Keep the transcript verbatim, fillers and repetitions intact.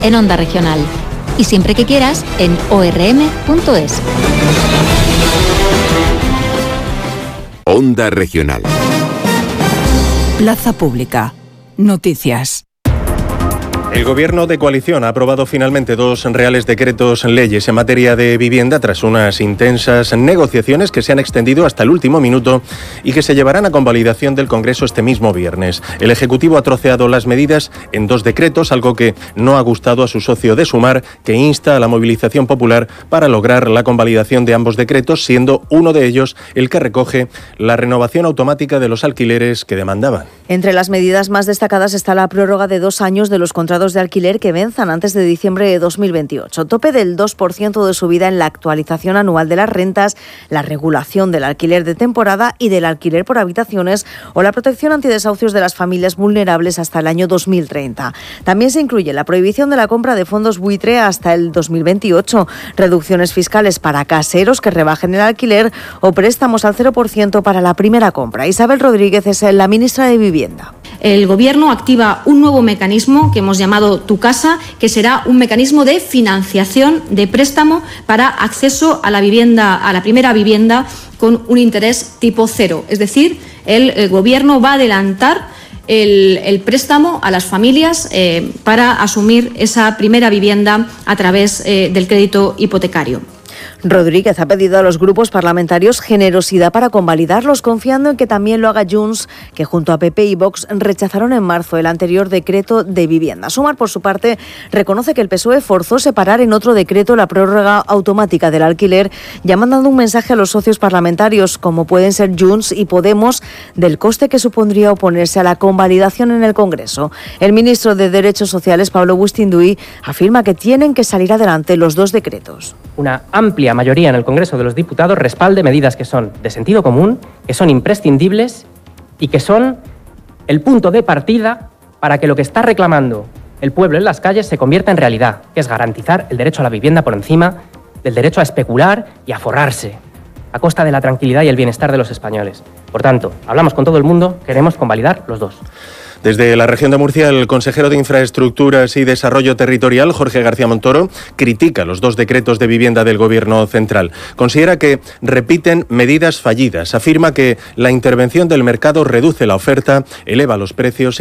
en Onda Regional. Y siempre que quieras, en o erre eme punto es. Onda Regional. Plaza Pública. Noticias. El Gobierno de coalición ha aprobado finalmente dos reales decretos leyes en materia de vivienda tras unas intensas negociaciones que se han extendido hasta el último minuto y que se llevarán a convalidación del Congreso este mismo viernes. El Ejecutivo ha troceado las medidas en dos decretos, algo que no ha gustado a su socio de Sumar, que insta a la movilización popular para lograr la convalidación de ambos decretos, siendo uno de ellos el que recoge la renovación automática de los alquileres que demandaban. Entre las medidas más destacadas está la prórroga de dos años de los contratos de alquiler que venzan antes de diciembre de dos mil veintiocho. Tope del dos por ciento de subida en la actualización anual de las rentas, la regulación del alquiler de temporada y del alquiler por habitaciones o la protección antidesahucios de las familias vulnerables hasta el año dos mil treinta. También se incluye la prohibición de la compra de fondos buitre hasta el dos mil veintiocho, reducciones fiscales para caseros que rebajen el alquiler o préstamos al cero por ciento para la primera compra. Isabel Rodríguez es la ministra de Vivienda. El Gobierno activa un nuevo mecanismo que hemos llamado Tu Casa, que será un mecanismo de financiación de préstamo para acceso a la vivienda, a la primera vivienda con un interés tipo cero. Es decir, el, el Gobierno va a adelantar el, el préstamo a las familias eh, para asumir esa primera vivienda a través eh, del crédito hipotecario. Rodríguez ha pedido a los grupos parlamentarios generosidad para convalidarlos, confiando en que también lo haga Junts, que junto a P P y Vox rechazaron en marzo el anterior decreto de vivienda. Sumar, por su parte, reconoce que el P S O E forzó separar en otro decreto la prórroga automática del alquiler, ya mandando un mensaje a los socios parlamentarios, como pueden ser Junts y Podemos, del coste que supondría oponerse a la convalidación en el Congreso. El ministro de Derechos Sociales, Pablo Bustinduy, afirma que tienen que salir adelante los dos decretos. Una amplia mayoría en el Congreso de los Diputados respalde medidas que son de sentido común, que son imprescindibles y que son el punto de partida para que lo que está reclamando el pueblo en las calles se convierta en realidad, que es garantizar el derecho a la vivienda por encima del derecho a especular y a forrarse, a costa de la tranquilidad y el bienestar de los españoles. Por tanto, hablamos con todo el mundo, queremos convalidar los dos. Desde la región de Murcia, el consejero de Infraestructuras y Desarrollo Territorial, Jorge García Montoro, critica los dos decretos de vivienda del Gobierno central. Considera que repiten medidas fallidas. Afirma que la intervención del mercado reduce la oferta, eleva los precios